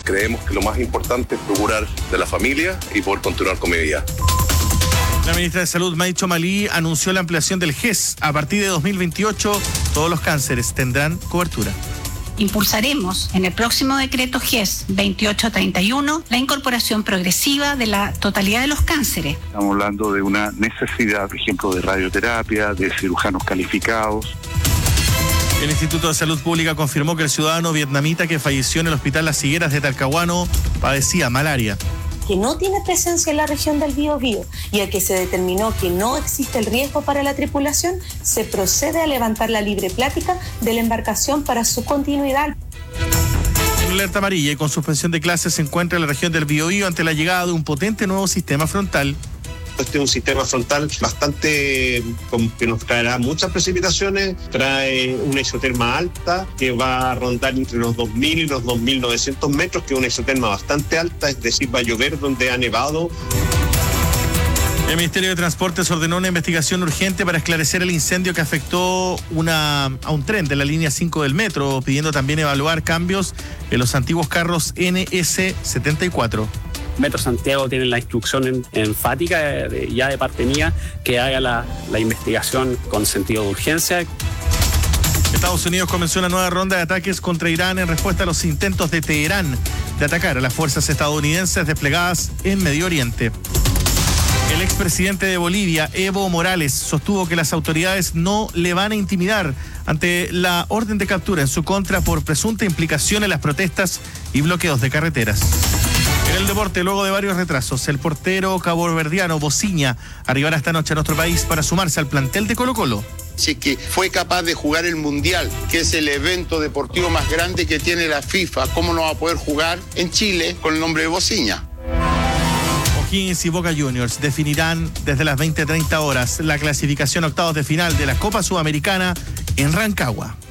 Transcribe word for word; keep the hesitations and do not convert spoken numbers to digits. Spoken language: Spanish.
creemos que lo más importante es procurar de la familia y poder continuar con mi vida. La ministra de Salud, May Chomalí, anunció la ampliación del G E S. A partir de dos mil veintiocho, todos los cánceres tendrán cobertura. Impulsaremos en el próximo decreto G E S veintiocho treinta y uno la incorporación progresiva de la totalidad de los cánceres. Estamos hablando de una necesidad, por ejemplo, de radioterapia, de cirujanos calificados. El Instituto de Salud Pública confirmó que el ciudadano vietnamita que falleció en el Hospital Las Higueras de Talcahuano padecía malaria. Que no tiene presencia en la región del Biobío y a que se determinó que no existe el riesgo para la tripulación, se procede a levantar la libre plática de la embarcación para su continuidad. En alerta amarilla y con suspensión de clases se encuentra en la región del Biobío ante la llegada de un potente nuevo sistema frontal. Este es un sistema frontal bastante que nos traerá muchas precipitaciones, trae una isoterma alta que va a rondar entre los dos mil y los dos mil novecientos metros, que es una isoterma bastante alta, es decir, va a llover donde ha nevado. El Ministerio de Transportes ordenó una investigación urgente para esclarecer el incendio que afectó una, a un tren de la línea cinco del metro, pidiendo también evaluar cambios en los antiguos carros N S setenta y cuatro. Metro Santiago tiene la instrucción enfática de, ya de parte mía que haga la, la investigación con sentido de urgencia. Estados Unidos comenzó una nueva ronda de ataques contra Irán en respuesta a los intentos de Teherán de atacar a las fuerzas estadounidenses desplegadas en Medio Oriente. El expresidente de Bolivia, Evo Morales, sostuvo que las autoridades no le van a intimidar ante la orden de captura en su contra por presunta implicación en las protestas y bloqueos de carreteras. En el deporte, luego de varios retrasos, el portero caboverdiano Bociña arribará esta noche a nuestro país para sumarse al plantel de Colo-Colo. Así que fue capaz de jugar el Mundial, que es el evento deportivo más grande que tiene la FIFA. ¿Cómo no va a poder jugar en Chile con el nombre de Bociña? O'Higgins y Boca Juniors definirán desde las veinte treinta horas la clasificación a octavos de final de la Copa Sudamericana en Rancagua.